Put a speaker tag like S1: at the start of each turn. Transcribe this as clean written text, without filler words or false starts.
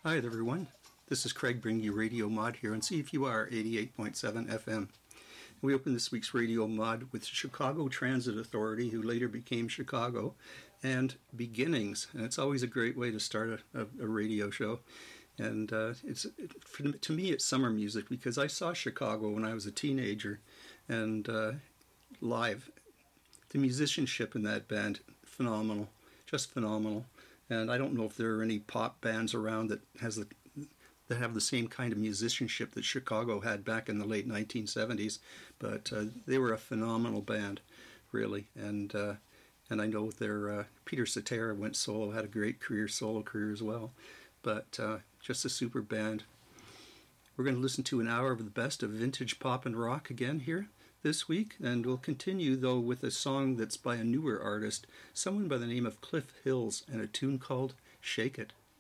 S1: Hi everyone, this is Craig bringing you Radio Mod here on CFUR 88.7 FM. We opened this week's Radio Mod with Chicago Transit Authority, who later became Chicago, and Beginnings. And it's always a great way to start a radio show. And to me, it's summer music because I saw Chicago when I was a teenager, and live. The musicianship in that band, phenomenal, just phenomenal. And I don't know if there are any pop bands around that have the same kind of musicianship that Chicago had back in the late 1970s, but they were a phenomenal band, really. And I know their Peter Cetera went solo, had a great solo career as well. But just a super band. We're going to listen to an hour of the best of vintage pop and rock again here this week, and we'll continue though with a song that's by a newer artist, someone by the name of Cliff Hills, and a tune called Shake It.